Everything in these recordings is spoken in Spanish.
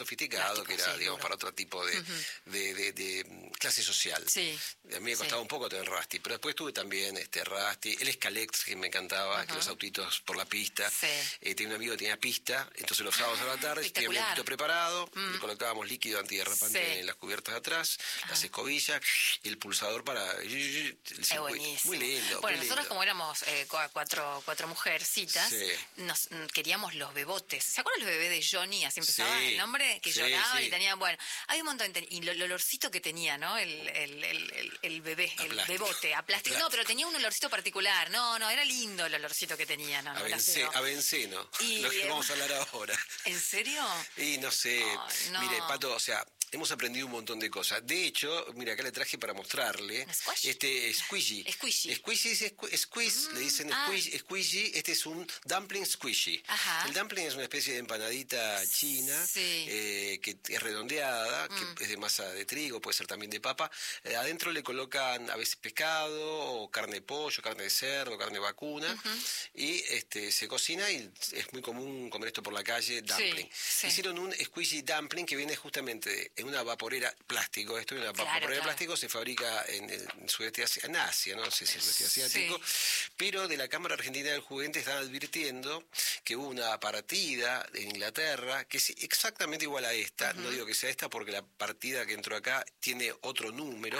sofisticado, que era, sí, digamos, duro. para otro tipo de clase social. Sí. A mí me costaba un poco tener Rusty, pero después tuve también Rusty, el Scalex, que me encantaba, que los autitos por la pista. Sí. Tenía un amigo que tenía pista, entonces los sábados a la tarde tenía mi autito preparado, le colocábamos líquido antiderrapante en las cubiertas de atrás, las escobillas y el pulsador para el circuito. Muy lindo. Bueno, muy nosotros lindo. como éramos cuatro mujercitas, nos queríamos los bebotes. ¿Se acuerdan los bebés de Johnny? Así empezaba el nombre, que lloraban y tenían, bueno, había un montón, y el olorcito que tenía, ¿no? El bebé, el bebote, a plástico. No, pero tenía un olorcito particular. No, era lindo el olorcito que tenía. No, a benceno, lo que vamos a hablar ahora. ¿En serio? Y no sé, no. Mire, Pato, o sea, hemos aprendido un montón de cosas. De hecho, mira, acá le traje para mostrarle squishy. Squeeze, le dicen squishy. Este es un dumpling squishy. Ajá. El dumpling es una especie de empanadita china que es redondeada, que es de masa de trigo, puede ser también de papa. Adentro le colocan a veces pescado, o carne de pollo, carne de cerdo, carne vacuna, y se cocina, y es muy común comer esto por la calle, dumpling. Hicieron un squishy dumpling que viene justamente en una vaporera plástico. Esto es una vaporera de plástico, se fabrica en el sudeste Asia, en Asia, no sé si es el sudeste asiático, pero de la Cámara Argentina del Juguete están advirtiendo que hubo una partida en Inglaterra que es exactamente igual a esta. No digo que sea esta porque la partida que entró acá tiene otro número,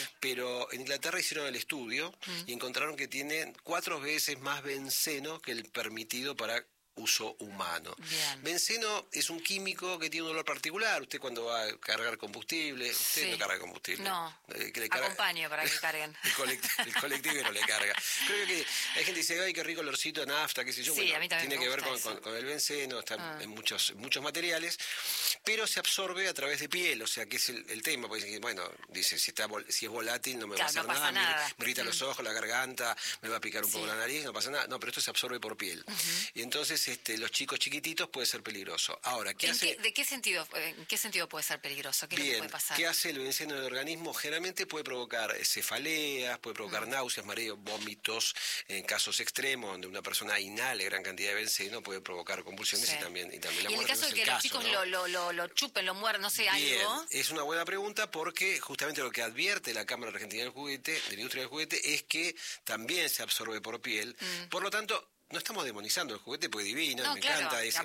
pero en Inglaterra hicieron el estudio y encontraron que tienen 4 veces más benceno que el permitido para uso humano. Bien. Benceno es un químico que tiene un olor particular. Usted cuando va a cargar combustible, usted no carga combustible. No, acompaño para que carguen. El colectivero le carga. Creo que hay gente que dice, ay, qué rico olorcito a nafta, qué sé yo. Sí, bueno, a mí también tiene que ver eso. con el benceno, está en muchos materiales, pero se absorbe a través de piel, o sea, que es el tema. Pues, bueno, dice, si es volátil no me va a hacer nada. Me irrita los ojos, la garganta, me va a picar un poco la nariz, no pasa nada. No, pero esto se absorbe por piel. Y entonces los chicos chiquititos puede ser peligroso. Ahora, ¿En qué sentido puede ser peligroso? ¿Qué es lo que puede pasar? ¿Qué hace el benceno en el organismo? Generalmente puede provocar cefaleas, puede provocar náuseas, mareos, vómitos. En casos extremos, donde una persona inhale gran cantidad de benceno, puede provocar convulsiones y también la muerte. Y en el caso de que los chicos lo chupen, lo muerdan, no sé, algo. Es una buena pregunta, porque justamente lo que advierte la Cámara Argentina del Juguete, de la industria del juguete, es que también se absorbe por piel. Por lo tanto, no estamos demonizando el juguete, porque divino, me encanta. Es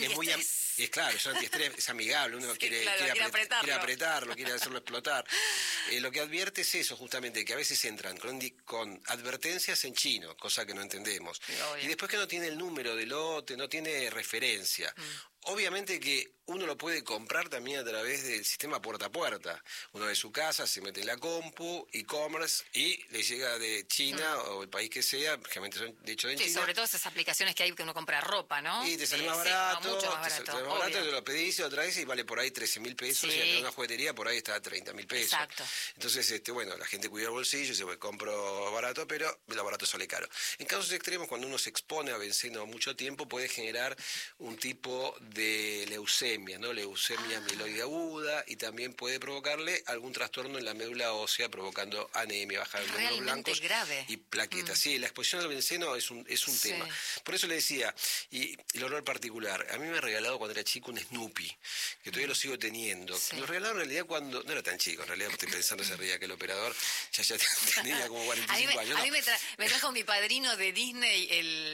un antiestrés, es amigable, uno quiere apretarlo, quiere hacerlo explotar. Lo que advierte es eso, justamente, que a veces entran con advertencias en chino, cosa que no entendemos. Y después que no tiene el número de lote, no tiene referencia. Obviamente que uno lo puede comprar también a través del sistema puerta a puerta. Uno de su casa se mete en la compu, e-commerce, y le llega de China o el país que sea, generalmente son de hecho en China. Sobre todo esas aplicaciones que hay que uno compra ropa, ¿no? Y te sale más barato, te lo pedís, lo traes y vale por ahí 13.000 pesos, y en una juguetería por ahí está a 30.000 pesos. Exacto. Entonces, la gente cuida el bolsillo y dice, bueno, compro barato, pero lo barato sale caro. En casos extremos, cuando uno se expone a benceno mucho tiempo, puede generar un tipo de leucemia, ¿no? Leucemia mieloide aguda, y también puede provocarle algún trastorno en la médula ósea, provocando anemia, bajada de glóbulos blancos grave. Y plaquetas. Sí, la exposición al benceno es un tema. Por eso le decía, y el olor particular. A mí me ha regalado cuando era chico un Snoopy, que todavía lo sigo teniendo. Lo regalaron en realidad cuando no era tan chico, en realidad estoy pensando ese día que el operador ya tenía como 45 años. A mí me trajo mi padrino de Disney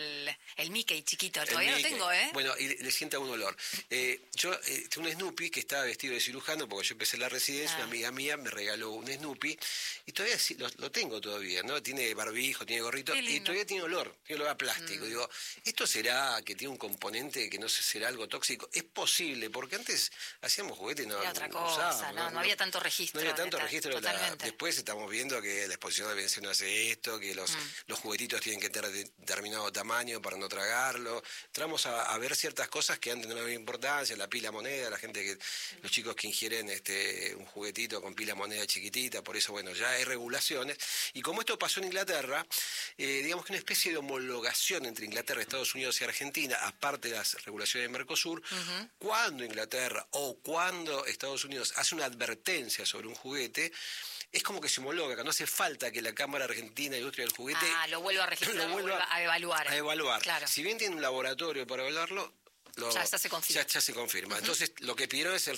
el Mickey chiquito, todavía lo tengo, ¿eh? Bueno, y le sienta un olor. Yo tengo un Snoopy que estaba vestido de cirujano, porque yo empecé la residencia, una amiga mía me regaló un Snoopy, y todavía lo tengo todavía, ¿no? Tiene barbijo, tiene gorrito, y todavía tiene olor a plástico. Digo, ¿esto será que tiene un componente que no sé, será algo tóxico? Es posible, porque antes hacíamos juguetes, no era otra cosa, no había tanto registro. No había tanto registro. Totalmente. Después estamos viendo que la exposición de benceno hace esto, que los juguetitos tienen que tener determinado tamaño para no tragarlo. Entramos a ver ciertas cosas que antes no había importancia, la pila moneda, los chicos que ingieren un juguetito con pila moneda chiquitita, por eso, ya hay regulaciones. Y como esto pasó en Inglaterra, digamos que una especie de homologación entre Inglaterra, Estados Unidos y Argentina, aparte de las regulaciones de Mercosur, cuando Inglaterra o cuando Estados Unidos hace una advertencia sobre un juguete, es como que se homologa, que no hace falta que la Cámara Argentina de Industria del Juguete lo vuelva a registrar, lo vuelva a evaluar. A evaluar. Claro. Si bien tiene un laboratorio para evaluarlo, ya se confirma. Ya se confirma. Entonces, lo que pidieron es el